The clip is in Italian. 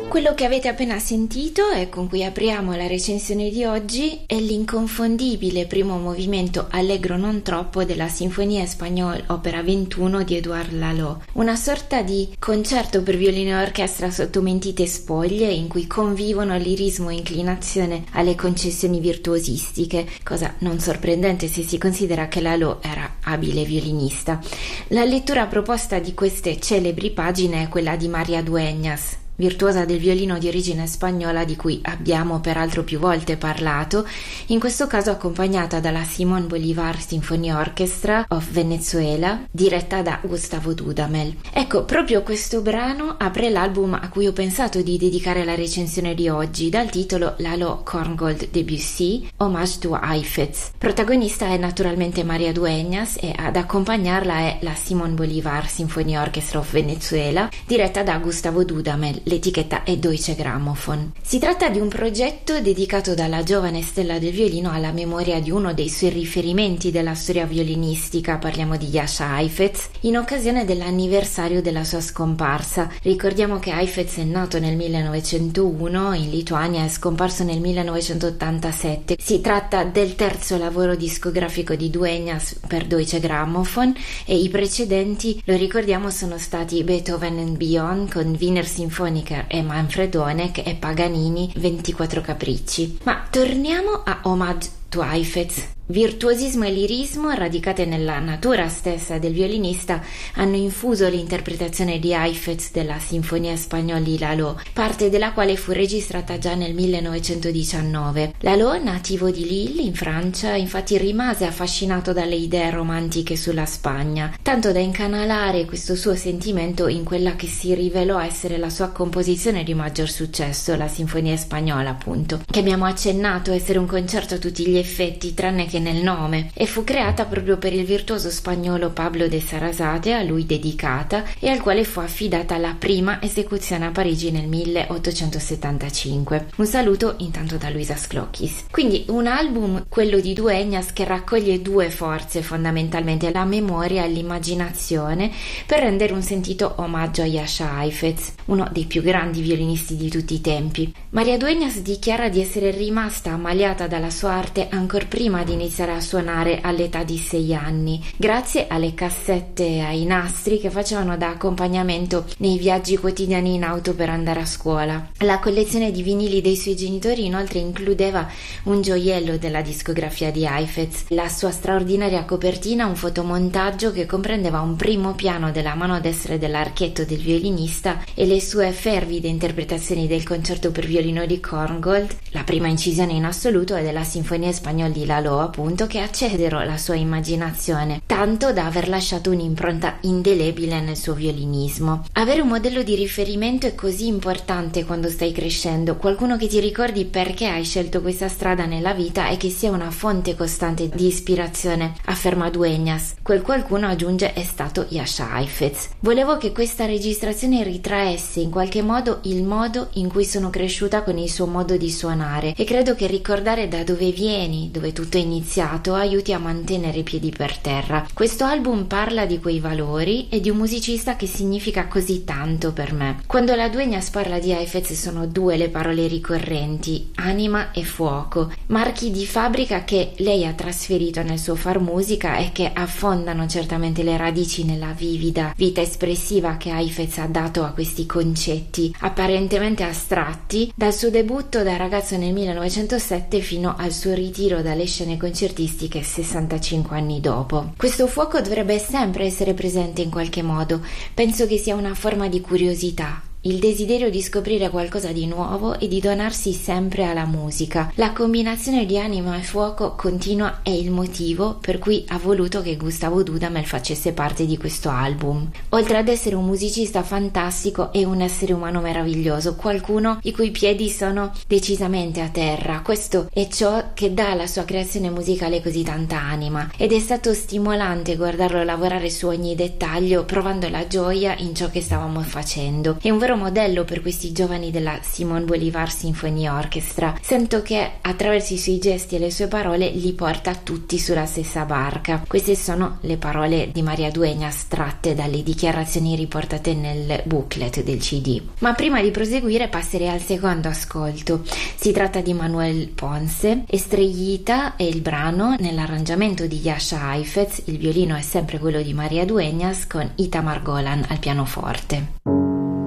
Quello che avete appena sentito e con cui apriamo la recensione di oggi è l'inconfondibile primo movimento allegro non troppo della Sinfonia Spagnola opera 21 di Édouard Lalo, una sorta di concerto per violino e orchestra sotto mentite spoglie in cui convivono lirismo e inclinazione alle concessioni virtuosistiche, cosa non sorprendente se si considera che Lalo era abile violinista. La lettura proposta di queste celebri pagine è quella di María Dueñas, virtuosa del violino di origine spagnola di cui abbiamo peraltro più volte parlato, in questo caso accompagnata dalla Simón Bolívar Symphony Orchestra of Venezuela, diretta da Gustavo Dudamel. Ecco, proprio questo brano apre l'album a cui ho pensato di dedicare la recensione di oggi, dal titolo Lalo Korngold Debussy, Hommage to Haïfetz. Protagonista è naturalmente María Dueñas e ad accompagnarla è la Simón Bolívar Symphony Orchestra of Venezuela, diretta da Gustavo Dudamel. L'etichetta è Deutsche Grammophon. Si tratta di un progetto dedicato dalla giovane stella del violino alla memoria di uno dei suoi riferimenti della storia violinistica, parliamo di Jascha Heifetz, in occasione dell'anniversario della sua scomparsa. Ricordiamo che Heifetz è nato nel 1901 in Lituania e è scomparso nel 1987. Si tratta del terzo lavoro discografico di Dueñas per Deutsche Grammophon e i precedenti, lo ricordiamo, sono stati Beethoven and Beyond con Wiener Sinfonia e Manfred Honeck e Paganini 24 capricci. Ma torniamo a Hommage to Haïfetz. Virtuosismo e lirismo, radicate nella natura stessa del violinista, hanno infuso l'interpretazione di Haïfetz della Sinfonia Spagnola di Lalo, parte della quale fu registrata già nel 1919. Lalo, nativo di Lille, in Francia, infatti rimase affascinato dalle idee romantiche sulla Spagna, tanto da incanalare questo suo sentimento in quella che si rivelò essere la sua composizione di maggior successo, la Sinfonia Spagnola, appunto, che abbiamo accennato essere un concerto a tutti gli effetti, tranne che nel nome, e fu creata proprio per il virtuoso spagnolo Pablo de Sarasate, a lui dedicata, e al quale fu affidata la prima esecuzione a Parigi nel 1875. Un saluto intanto da Luisa Sclocchis. Quindi un album, quello di Dueñas, che raccoglie due forze fondamentalmente, la memoria e l'immaginazione, per rendere un sentito omaggio a Jascha Heifetz, uno dei più grandi violinisti di tutti i tempi. María Dueñas dichiara di essere rimasta ammaliata dalla sua arte ancor prima di iniziare a suonare all'età di 6 anni, grazie alle cassette e ai nastri che facevano da accompagnamento nei viaggi quotidiani in auto per andare a scuola. La collezione di vinili dei suoi genitori inoltre includeva un gioiello della discografia di Heifetz, la sua straordinaria copertina, un fotomontaggio che comprendeva un primo piano della mano destra dell'archetto del violinista e le sue fervide interpretazioni del concerto per violino di Korngold, la prima incisione in assoluto è della Sinfonia Spagnola di Lalo, appunto, che accedono la sua immaginazione, tanto da aver lasciato un'impronta indelebile nel suo violinismo. Avere un modello di riferimento è così importante quando stai crescendo, qualcuno che ti ricordi perché hai scelto questa strada nella vita e che sia una fonte costante di ispirazione, afferma Dueñas. Quel qualcuno, aggiunge, è stato Jascha Heifetz. Volevo che questa registrazione ritraesse in qualche modo il modo in cui sono cresciuta con il suo modo di suonare, e credo che ricordare da dove vieni, dove tutto è iniziato, aiuti a mantenere i piedi per terra. Questo album parla di quei valori e di un musicista che significa così tanto per me. Quando la Dueñas parla di Heifetz sono due le parole ricorrenti: anima e fuoco, marchi di fabbrica che lei ha trasferito nel suo far musica e che affondano certamente le radici nella vivida vita espressiva che Heifetz ha dato a questi concetti apparentemente astratti, dal suo debutto da ragazzo nel 1907 fino al suo ritiro dalle scene concertistiche 65 anni dopo. Questo fuoco dovrebbe sempre essere presente in qualche modo. Penso che sia una forma di curiosità, il desiderio di scoprire qualcosa di nuovo e di donarsi sempre alla musica. La combinazione di anima e fuoco continua è il motivo per cui ha voluto che Gustavo Dudamel facesse parte di questo album. Oltre ad essere un musicista fantastico, è un essere umano meraviglioso, qualcuno i cui piedi sono decisamente a terra. Questo è ciò che dà alla sua creazione musicale così tanta anima, ed è stato stimolante guardarlo lavorare su ogni dettaglio, provando la gioia in ciò che stavamo facendo. È un vero vero modello per questi giovani della Simón Bolívar Symphony Orchestra. Sento che attraverso i suoi gesti e le sue parole li porta tutti sulla stessa barca. Queste sono le parole di María Dueñas tratte dalle dichiarazioni riportate nel booklet del CD. Ma prima di proseguire passerei al secondo ascolto. Si tratta di Manuel Ponce. Estrellita è il brano, nell'arrangiamento di Jascha Heifetz. Il violino è sempre quello di María Dueñas con Itamar Golan al pianoforte.